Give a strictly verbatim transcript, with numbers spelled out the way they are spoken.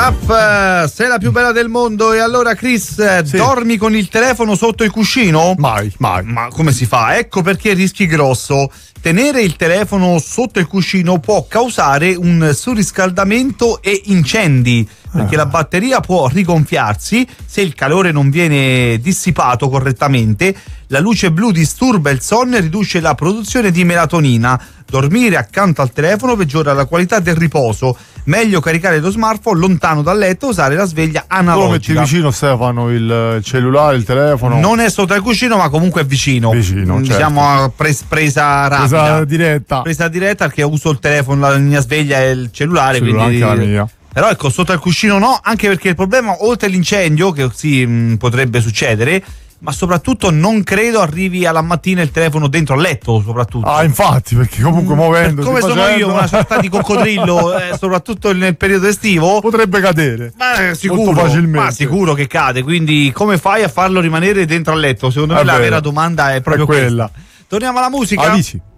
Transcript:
Rap, sei la più bella del mondo. E allora Chris, sì. dormi con il telefono sotto il cuscino? Mai, mai. Ma come si fa? Ecco perché rischi grosso. Tenere il telefono sotto il cuscino può causare un surriscaldamento e incendi, perché ah. la batteria può rigonfiarsi se il calore non viene dissipato correttamente. La luce blu disturba il sonno e riduce la produzione di melatonina. Dormire accanto al telefono peggiora la qualità del riposo. Meglio caricare lo smartphone lontano dal letto e usare la sveglia analogica. Lo metti vicino, Stefano, il cellulare, il telefono? Non è sotto il cuscino, ma comunque è vicino. Vicino, diciamo certo. pres- presa rapida. Presa diretta. Presa diretta perché uso il telefono, la mia sveglia e il cellulare. Cellulare, quindi anche la mia. Però ecco, sotto al cuscino no, anche perché il problema, oltre all'incendio, che sì mh, potrebbe succedere, ma soprattutto non credo arrivi alla mattina il telefono dentro al letto, soprattutto. Ah, infatti, perché comunque muovendo come sono facendo... io, una sorta di coccodrillo, eh, soprattutto nel periodo estivo, potrebbe cadere. Ma eh, sicuro, molto facilmente. Ma sicuro che cade, quindi come fai a farlo rimanere dentro al letto? Secondo me è la vero. vera domanda è proprio è quella. questa. Torniamo alla musica. Avisi.